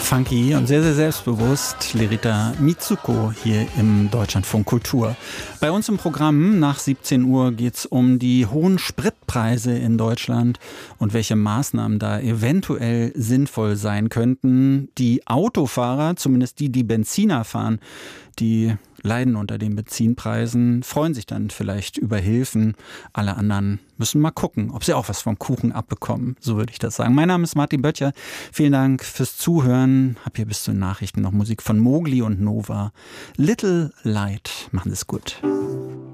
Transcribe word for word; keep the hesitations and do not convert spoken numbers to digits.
Funky und sehr, sehr selbstbewusst. Lerita Mitsuko hier im Deutschlandfunk Kultur. Bei uns im Programm nach siebzehn Uhr geht es um die hohen Spritpreise in Deutschland und welche Maßnahmen da eventuell sinnvoll sein könnten. Die Autofahrer, zumindest die, die Benziner fahren, die leiden unter den Benzinpreisen, freuen sich dann vielleicht über Hilfen. Alle anderen müssen mal gucken, ob sie auch was vom Kuchen abbekommen. So würde ich das sagen. Mein Name ist Martin Böttcher. Vielen Dank fürs Zuhören. Hab hier bis zu den Nachrichten noch Musik von Mowgli und Nova. Little Light. Machen Sie es gut.